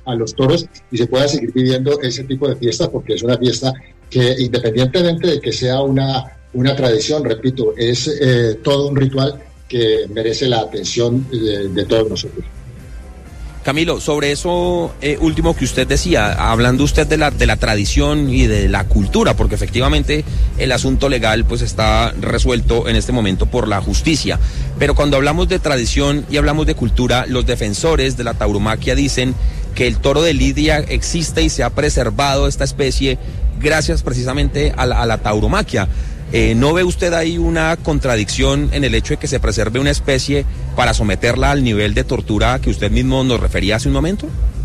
a los toros y se pueda seguir viviendo ese tipo de fiestas, porque es una fiesta que, independientemente de que sea una tradición, repito, es todo un ritual que merece la atención de todos nosotros. Camilo, sobre eso último que usted decía, hablando usted de la tradición y de la cultura, porque efectivamente el asunto legal pues está resuelto en este momento por la justicia, pero cuando hablamos de tradición y hablamos de cultura, los defensores de la tauromaquia dicen que el toro de lidia existe y se ha preservado esta especie gracias precisamente a la tauromaquia. ¿No ve usted ahí una contradicción en el hecho de que se preserve una especie para someterla al nivel de tortura que usted mismo nos refería hace un momento?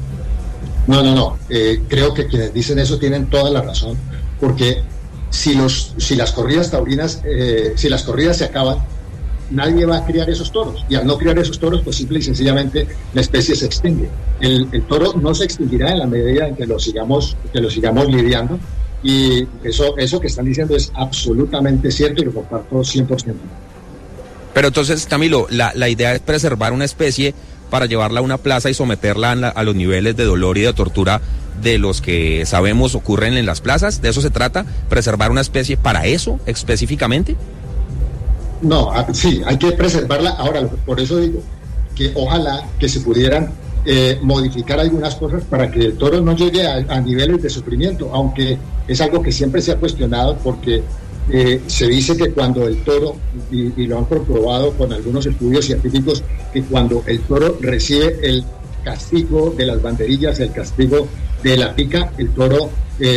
No. Creo que quienes dicen eso tienen toda la razón, porque si las corridas taurinas, si las corridas se acaban, nadie va a criar esos toros, y al no criar esos toros, pues simple y sencillamente la especie se extingue. El toro no se extinguirá en la medida en que lo sigamos lidiando. Y eso que están diciendo es absolutamente cierto y lo comparto 100%. Pero entonces, Camilo, la idea es preservar una especie para llevarla a una plaza y someterla a los niveles de dolor y de tortura de los que sabemos ocurren en las plazas. ¿De eso se trata? ¿Preservar una especie para eso específicamente? No, sí, hay que preservarla. Ahora, por eso digo que ojalá que se pudieran modificar algunas cosas para que el toro no llegue a niveles de sufrimiento, aunque es algo que siempre se ha cuestionado, porque se dice que cuando el toro, y lo han comprobado con algunos estudios científicos, que cuando el toro recibe el castigo de las banderillas, el castigo de la pica, el toro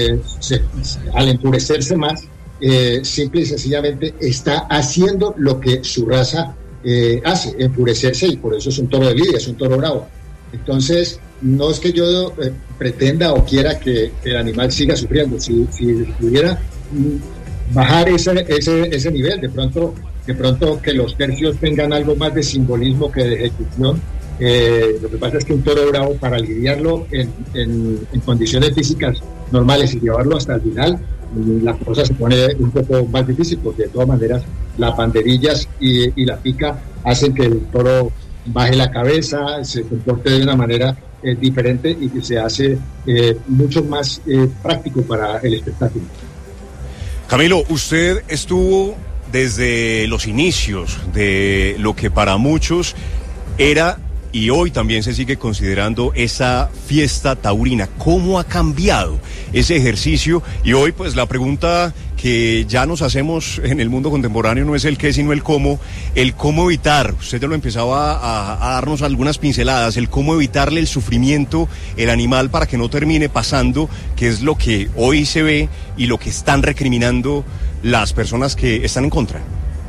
al enfurecerse más, simple y sencillamente está haciendo lo que su raza hace, enfurecerse, y por eso es un toro de lidia, es un toro bravo. Entonces, no es que yo pretenda o quiera que el animal siga sufriendo. Si pudiera bajar ese nivel, de pronto que los tercios tengan algo más de simbolismo que de ejecución. Lo que pasa es que un toro bravo, para lidiarlo en condiciones físicas normales y llevarlo hasta el final, la cosa se pone un poco más difícil, porque de todas maneras las banderillas y la pica hacen que el toro baje la cabeza, se comporte de una manera diferente, y que se hace mucho más práctico para el espectáculo. Camilo, usted estuvo desde los inicios de lo que para muchos era, y hoy también se sigue considerando, esa fiesta taurina. ¿Cómo ha cambiado ese ejercicio? Y hoy, pues, la pregunta que ya nos hacemos en el mundo contemporáneo no es el qué, sino el cómo evitar. Usted ya lo empezaba a darnos algunas pinceladas, el cómo evitarle el sufrimiento al animal para que no termine pasando, que es lo que hoy se ve y lo que están recriminando las personas que están en contra.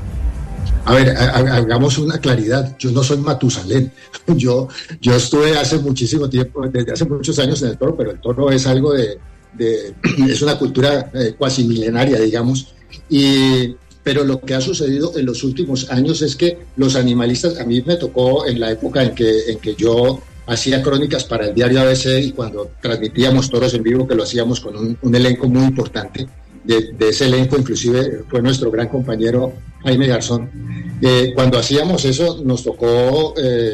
A ver, hagamos una claridad. Yo no soy Matusalén. Yo estuve hace muchísimo tiempo, desde hace muchos años en el toro, pero el toro es algo es una cultura cuasi milenaria, digamos. Pero lo que ha sucedido en los últimos años es que los animalistas, a mí me tocó en la época en que yo hacía crónicas para el diario ABC, y cuando transmitíamos toros en vivo, que lo hacíamos con un elenco muy importante. De ese elenco inclusive fue nuestro gran compañero Jaime Garzón. Cuando hacíamos eso nos tocó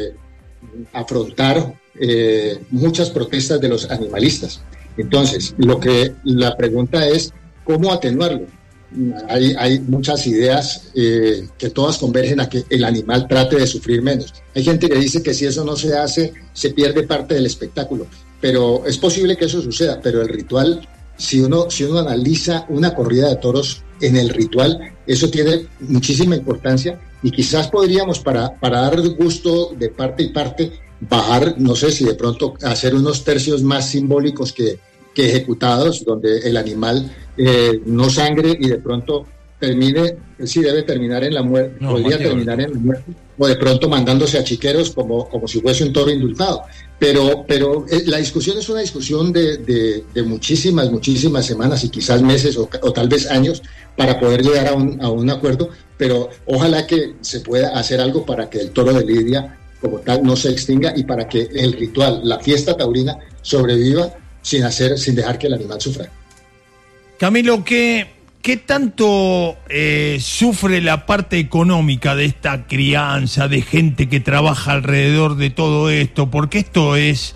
afrontar muchas protestas de los animalistas. Entonces, la pregunta es ¿cómo atenuarlo? Hay muchas ideas que todas convergen a que el animal trate de sufrir menos. Hay gente que dice que si eso no se hace, se pierde parte del espectáculo, pero es posible que eso suceda, pero el ritual, si uno analiza una corrida de toros en el ritual, eso tiene muchísima importancia, y quizás podríamos, para dar gusto de parte y parte, bajar, no sé si de pronto hacer unos tercios más simbólicos que ejecutados, donde el animal no sangre y de pronto termine, sí debe terminar en la muerte, podría terminar en la muerte, o de pronto mandándose a chiqueros como si fuese un toro indultado. Pero la discusión es una discusión de muchísimas semanas y quizás meses o tal vez años para poder llegar a un acuerdo, pero ojalá que se pueda hacer algo para que el toro de lidia como tal no se extinga, y para que el ritual, la fiesta taurina, sobreviva sin dejar que el animal sufra. Camilo, ¿qué tanto sufre la parte económica de esta crianza, de gente que trabaja alrededor de todo esto? Porque esto es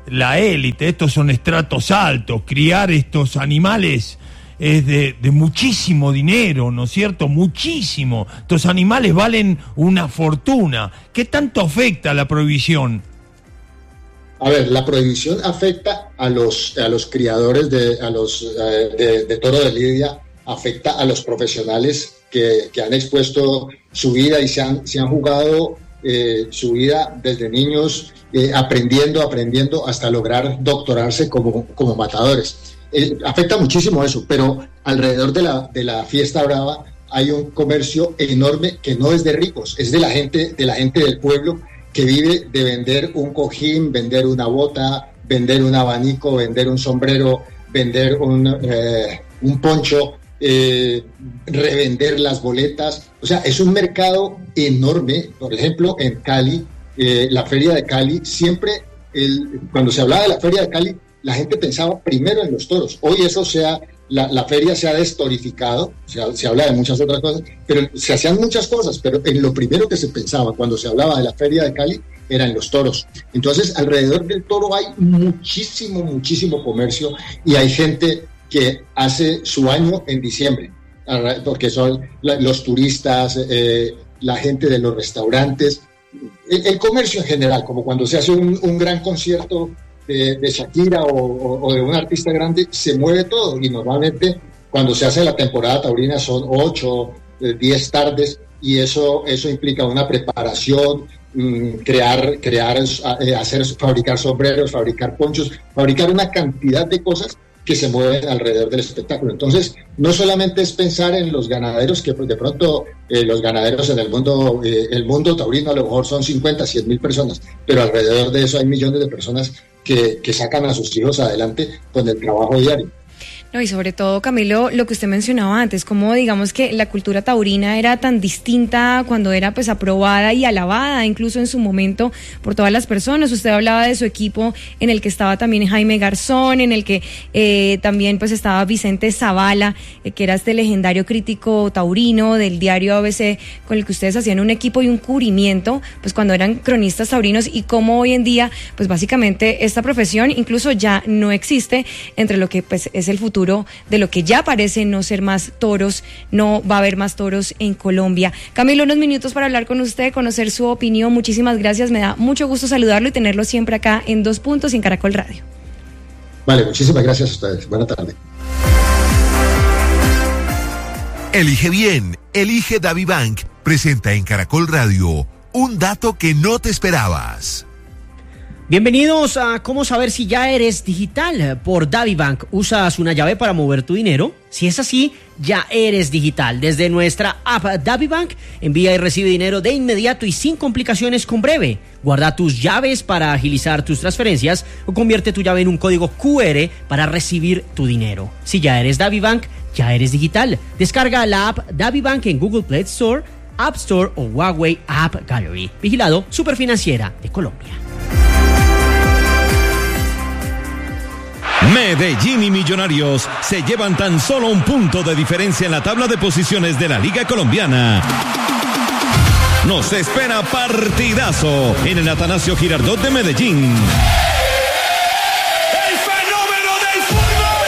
la élite, estos son estratos altos, criar estos animales es de muchísimo dinero, ¿no es cierto? Muchísimo. Estos animales valen una fortuna. ¿Qué tanto afecta la prohibición? A ver, la prohibición afecta a los criadores de toro de lidia, afecta a los profesionales que han expuesto su vida y se han jugado su vida desde niños, aprendiendo hasta lograr doctorarse como matadores. Afecta muchísimo eso, pero alrededor de la fiesta brava hay un comercio enorme que no es de ricos, es de la gente del pueblo, que vive de vender un cojín, vender una bota, vender un abanico, vender un sombrero, vender un poncho, revender las boletas. O sea, es un mercado enorme. Por ejemplo, en Cali, la Feria de Cali, siempre, cuando se hablaba de la Feria de Cali, la gente pensaba primero en los toros. Hoy eso la feria se ha destorificado, se habla de muchas otras cosas, pero se hacían muchas cosas, pero en lo primero que se pensaba cuando se hablaba de la Feria de Cali eran los toros. Entonces, alrededor del toro hay muchísimo comercio, y hay gente que hace su año en diciembre, porque son los turistas, la gente de los restaurantes, el comercio en general, como cuando se hace un gran concierto de Shakira o de un artista grande, se mueve todo, y normalmente cuando se hace la temporada taurina son 8, 10 tardes, y eso implica una preparación, fabricar sombreros, fabricar ponchos, fabricar una cantidad de cosas que se mueven alrededor del espectáculo. Entonces, no solamente es pensar en los ganaderos, que de pronto los ganaderos en el mundo taurino a lo mejor son 50, 100 mil personas, pero alrededor de eso hay millones de personas que sacan a sus hijos adelante con el trabajo diario. No, y sobre todo, Camilo, lo que usted mencionaba antes, como digamos que la cultura taurina era tan distinta cuando era pues aprobada y alabada incluso en su momento por todas las personas. Usted hablaba de su equipo, en el que estaba también Jaime Garzón, en el que también pues estaba Vicente Zavala, que era este legendario crítico taurino del diario ABC, con el que ustedes hacían un equipo y un cubrimiento pues cuando eran cronistas taurinos, y cómo hoy en día pues básicamente esta profesión incluso ya no existe, entre lo que pues es el futuro de lo que ya parece no ser más toros. No va a haber más toros en Colombia. Camilo, unos minutos para hablar con usted, conocer su opinión. Muchísimas gracias, me da mucho gusto saludarlo y tenerlo siempre acá en 2 Puntos y en Caracol Radio. Vale, muchísimas gracias a ustedes. Buena tarde. Elige bien, elige DaviBank. Presenta en Caracol Radio un dato que no te esperabas. Bienvenidos a Cómo saber si ya eres digital por DaviBank. ¿Usas una llave para mover tu dinero? Si es así, ya eres digital. Desde nuestra app DaviBank, envía y recibe dinero de inmediato y sin complicaciones con Breve. Guarda tus llaves para agilizar tus transferencias o convierte tu llave en un código QR para recibir tu dinero. Si ya eres DaviBank, ya eres digital. Descarga la app DaviBank en Google Play Store, App Store o Huawei App Gallery. Vigilado Superfinanciera de Colombia. Medellín y Millonarios se llevan tan solo un punto de diferencia en la tabla de posiciones de la Liga Colombiana. Nos espera partidazo en el Atanasio Girardot de Medellín. ¡El fenómeno del fútbol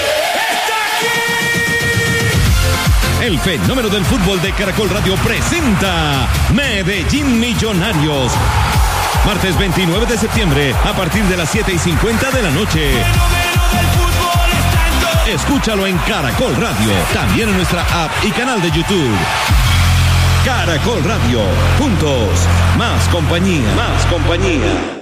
está aquí! El fenómeno del fútbol de Caracol Radio presenta Medellín Millonarios. Martes 29 de septiembre a partir de las 7:50 de la noche. Escúchalo en Caracol Radio, también en nuestra app y canal de YouTube. Caracol Radio, juntos, más compañía, más compañía.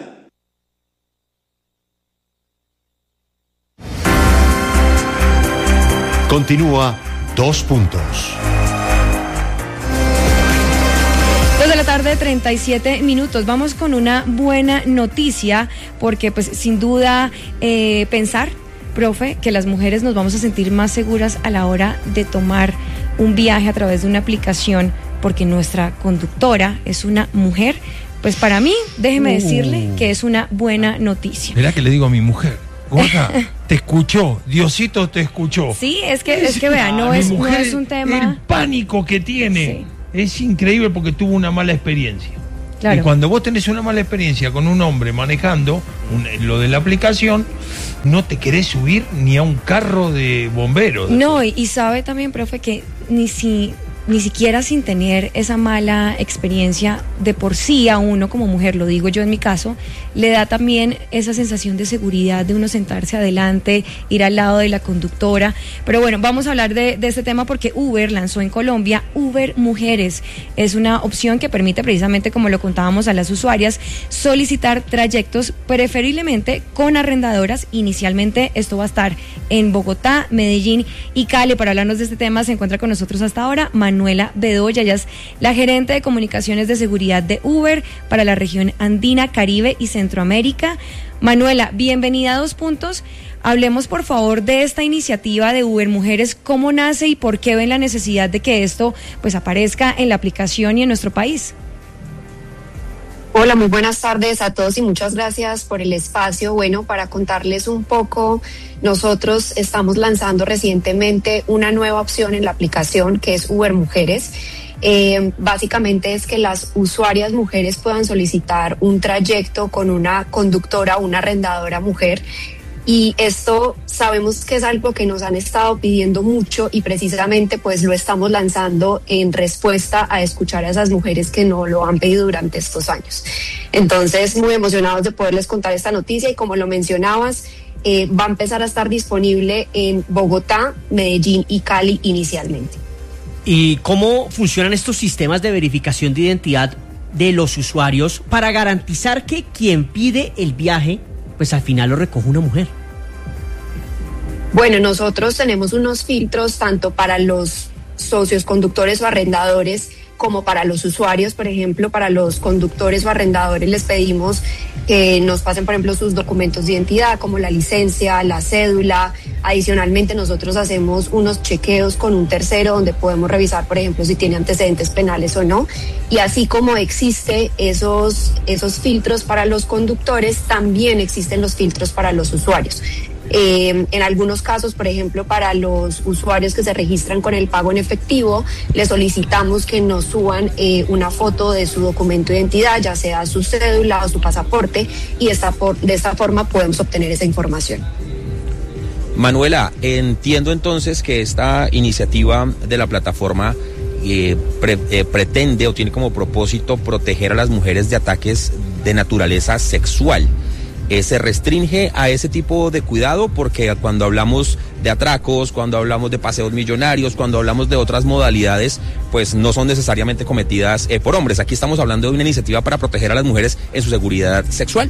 Continúa 2 Puntos. 2 de la tarde, 37 minutos. Vamos con una buena noticia, porque pues sin duda pensar, profe, que las mujeres nos vamos a sentir más seguras a la hora de tomar un viaje a través de una aplicación, porque nuestra conductora es una mujer, pues para mí, déjeme decirle que es una buena noticia. Mirá que le digo a mi mujer, gorda, te escuchó, Diosito te escuchó. Sí, es que vea, no es un tema. El pánico que tiene, sí, es increíble, porque tuvo una mala experiencia. Claro. Y cuando vos tenés una mala experiencia con un hombre manejando lo de la aplicación, no te querés subir ni a un carro de bomberos. No, y sabe también, profe, que ni siquiera sin tener esa mala experiencia de por sí a uno como mujer, lo digo yo en mi caso, le da también esa sensación de seguridad de uno sentarse adelante, ir al lado de la conductora. Pero bueno, vamos a hablar de este tema porque Uber lanzó en Colombia Uber Mujeres. Es una opción que permite precisamente, como lo contábamos, a las usuarias solicitar trayectos preferiblemente con arrendadoras. Inicialmente esto va a estar en Bogotá, Medellín y Cali. Para hablarnos de este tema se encuentra con nosotros hasta ahora Manuela Bedoya. Ella es la gerente de comunicaciones de seguridad de Uber para la región andina, Caribe y Centroamérica. Manuela, bienvenida a Dos Puntos. Hablemos por favor de esta iniciativa de Uber Mujeres, cómo nace y por qué ven la necesidad de que esto pues aparezca en la aplicación y en nuestro país. Hola, muy buenas tardes a todos y muchas gracias por el espacio. Bueno, para contarles un poco, nosotros estamos lanzando recientemente una nueva opción en la aplicación que es Uber Mujeres. Básicamente es que las usuarias mujeres puedan solicitar un trayecto con una conductora o una arrendadora mujer. Y esto sabemos que es algo que nos han estado pidiendo mucho y precisamente pues lo estamos lanzando en respuesta a escuchar a esas mujeres que no lo han pedido durante estos años. Entonces, muy emocionados de poderles contar esta noticia y como lo mencionabas, va a empezar a estar disponible en Bogotá, Medellín y Cali inicialmente. ¿Y cómo funcionan estos sistemas de verificación de identidad de los usuarios para garantizar que quien pide el viaje pues al final lo recoge una mujer? Bueno, nosotros tenemos unos filtros tanto para los socios, conductores o arrendadores como para los usuarios. Por ejemplo, para los conductores o arrendadores les pedimos que nos pasen, por ejemplo, sus documentos de identidad como la licencia, la cédula. Adicionalmente, nosotros hacemos unos chequeos con un tercero donde podemos revisar, por ejemplo, si tiene antecedentes penales o no. Y así como existe esos filtros para los conductores, también existen los filtros para los usuarios. En algunos casos, por ejemplo, para los usuarios que se registran con el pago en efectivo, les solicitamos que nos suban una foto de su documento de identidad, ya sea su cédula o su pasaporte, y de esta forma podemos obtener esa información. Manuela, entiendo entonces que esta iniciativa de la plataforma pretende o tiene como propósito proteger a las mujeres de ataques de naturaleza sexual. ¿Se restringe a ese tipo de cuidado? Porque cuando hablamos de atracos, cuando hablamos de paseos millonarios, cuando hablamos de otras modalidades, pues no son necesariamente cometidas por hombres. Aquí estamos hablando de una iniciativa para proteger a las mujeres en su seguridad sexual.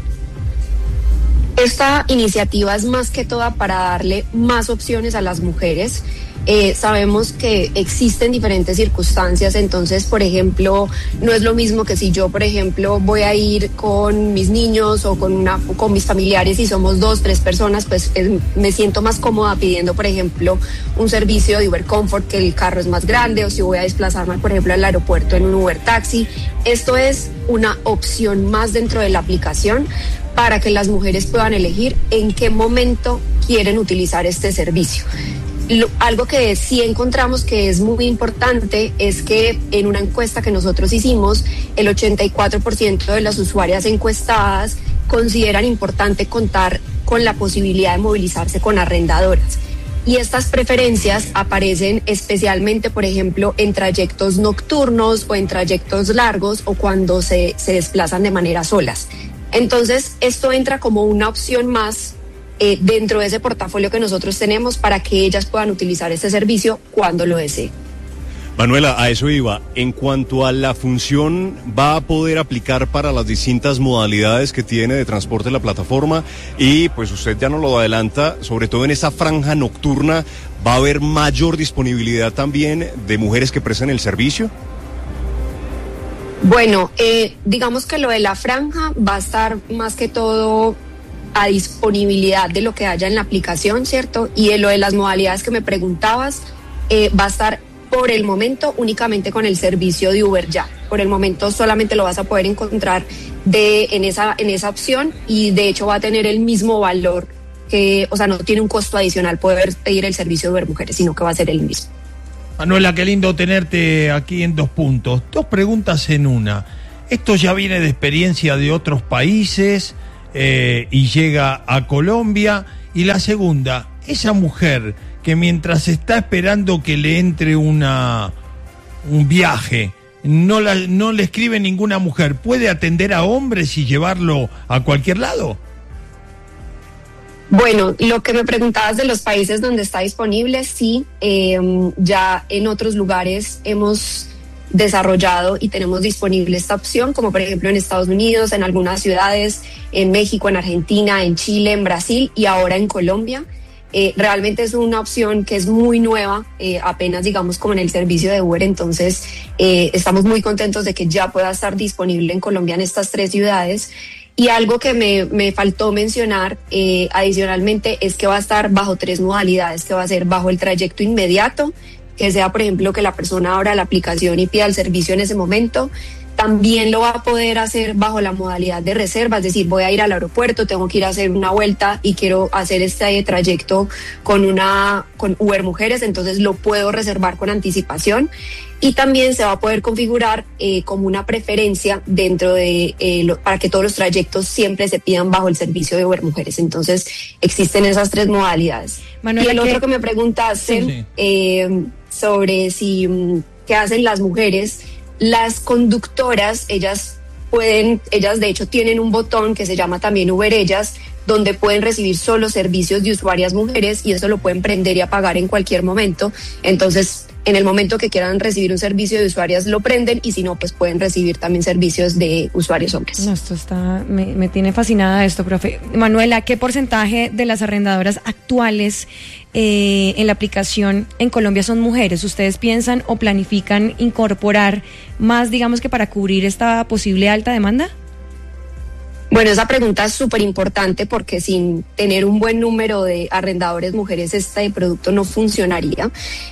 Esta iniciativa es más que toda para darle más opciones a las mujeres. Sabemos que existen diferentes circunstancias, entonces, por ejemplo, no es lo mismo que si yo, por ejemplo, voy a ir con mis niños o con mis familiares y somos 2, 3 personas, pues me siento más cómoda pidiendo, por ejemplo, un servicio de Uber Comfort, que el carro es más grande, o si voy a desplazarme, por ejemplo, al aeropuerto en un Uber Taxi. Esto es una opción más dentro de la aplicación para que las mujeres puedan elegir en qué momento quieren utilizar este servicio. Algo que sí encontramos que es muy importante es que en una encuesta que nosotros hicimos, el 84% de las usuarias encuestadas consideran importante contar con la posibilidad de movilizarse con arrendadoras. Y estas preferencias aparecen especialmente, por ejemplo, en trayectos nocturnos o en trayectos largos o cuando se desplazan de manera solas. Entonces, esto entra como una opción más dentro de ese portafolio que nosotros tenemos para que ellas puedan utilizar este servicio cuando lo deseen. Manuela, a eso iba. En cuanto a la función, ¿va a poder aplicar para las distintas modalidades que tiene de transporte la plataforma? Y pues usted ya nos lo adelanta, sobre todo en esa franja nocturna, ¿va a haber mayor disponibilidad también de mujeres que presten el servicio? Bueno, digamos que lo de la franja va a estar más que todo a disponibilidad de lo que haya en la aplicación, ¿cierto? Y de lo de las modalidades que me preguntabas, va a estar por el momento únicamente con el servicio de Uber Ya. Por el momento solamente lo vas a poder encontrar en esa opción y de hecho va a tener el mismo valor, o sea, no tiene un costo adicional poder pedir el servicio de Uber Mujeres, sino que va a ser el mismo. Manuela, qué lindo tenerte aquí en Dos Puntos. 2 preguntas en una. Esto ya viene de experiencia de otros países y llega a Colombia. Y la segunda, esa mujer que mientras está esperando que le entre un viaje, no le escribe ninguna mujer, ¿puede atender a hombres y llevarlo a cualquier lado? Bueno, lo que me preguntabas de los países donde está disponible, sí, ya en otros lugares hemos desarrollado y tenemos disponible esta opción, como por ejemplo en Estados Unidos, en algunas ciudades, en México, en Argentina, en Chile, en Brasil y ahora en Colombia. Realmente es una opción que es muy nueva, apenas digamos como en el servicio de Uber, entonces estamos muy contentos de que ya pueda estar disponible en Colombia en estas 3 ciudades. Y algo que me faltó mencionar adicionalmente es que va a estar bajo 3 modalidades, que va a ser bajo el trayecto inmediato, que sea por ejemplo que la persona abra la aplicación y pida el servicio en ese momento. También lo va a poder hacer bajo la modalidad de reserva, es decir, voy a ir al aeropuerto, tengo que ir a hacer una vuelta y quiero hacer este trayecto con Uber Mujeres, entonces lo puedo reservar con anticipación. Y también se va a poder configurar como una preferencia dentro de para que todos los trayectos siempre se pidan bajo el servicio de Uber Mujeres. Entonces existen esas 3 modalidades. Manuela, y el otro que me preguntaste sobre qué hacen las mujeres. Las conductoras, ellas de hecho tienen un botón que se llama también Uber Ellas, donde pueden recibir solo servicios de usuarias mujeres y eso lo pueden prender y apagar en cualquier momento. Entonces, en el momento que quieran recibir un servicio de usuarias lo prenden y si no, pues pueden recibir también servicios de usuarios hombres. No, esto me tiene fascinada esto, profe. Manuela, ¿qué porcentaje de las arrendadoras actuales en la aplicación en Colombia son mujeres? ¿Ustedes piensan o planifican incorporar más, digamos que para cubrir esta posible alta demanda? Bueno, esa pregunta es súper importante porque sin tener un buen número de arrendadores mujeres este producto no funcionaría.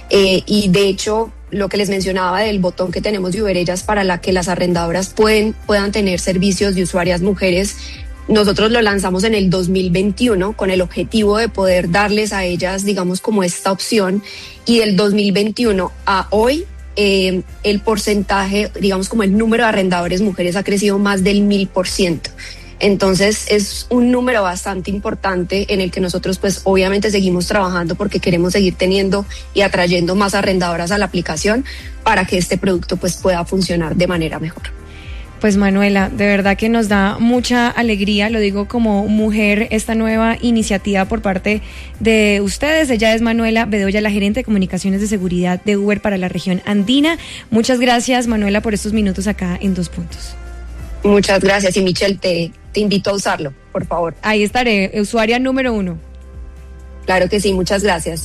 Y de hecho, lo que les mencionaba del botón que tenemos de Uber Ellas para que las arrendadoras puedan tener servicios de usuarias mujeres, nosotros lo lanzamos en el 2021 con el objetivo de poder darles a ellas, digamos, como esta opción. Y del 2021 a hoy, el porcentaje, digamos, como el número de arrendadores mujeres ha crecido más del 1000%. Entonces es un número bastante importante en el que nosotros pues obviamente seguimos trabajando porque queremos seguir teniendo y atrayendo más arrendadoras a la aplicación para que este producto pues pueda funcionar de manera mejor. Pues Manuela, de verdad que nos da mucha alegría, lo digo como mujer, esta nueva iniciativa por parte de ustedes. Ella es Manuela Bedoya, la gerente de comunicaciones de seguridad de Uber para la región andina. Muchas gracias, Manuela, por estos minutos acá en 2 Puntos. Muchas gracias y Michelle, te invito a usarlo, por favor. Ahí estaré, usuaria número 1. Claro que sí, muchas gracias.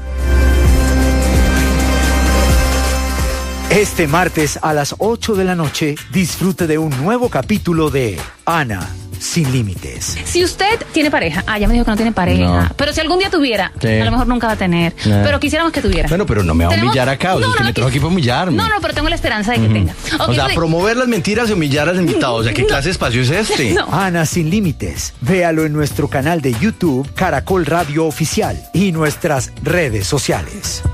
Este martes a las 8 de la noche, disfrute de un nuevo capítulo de Ana sin límites. Si usted tiene pareja, ya me dijo que no tiene pareja, no. Pero si algún día tuviera, a lo mejor nunca va a tener, pero quisiéramos que tuviera. Bueno, pero no me va a humillar acá, usted me trajo aquí para humillarme. No, pero tengo la esperanza de que tenga. Okay, o sea, promover las mentiras y humillar al invitado, o sea, ¿qué clase de espacio es este? No. Ana sin límites, véalo en nuestro canal de YouTube, Caracol Radio Oficial, y nuestras redes sociales.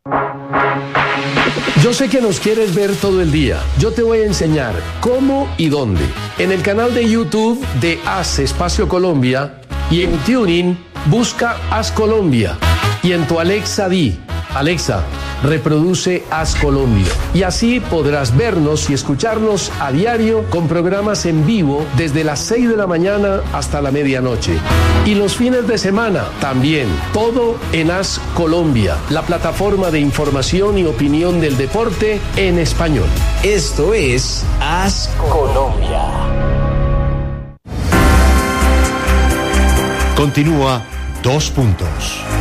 Yo sé que nos quieres ver todo el día. Yo te voy a enseñar cómo y dónde. En el canal de YouTube de Haz Espacio Colombia y en TuneIn busca Haz Colombia. Y en tu Alexa di, Alexa, reproduce Haz Colombia. Y así podrás vernos y escucharnos a diario con programas en vivo desde las 6 de la mañana hasta la medianoche. Y los fines de semana también. Todo en Haz Colombia, la plataforma de información y opinión del deporte en español. Esto es Haz Colombia. Continúa 2 Puntos.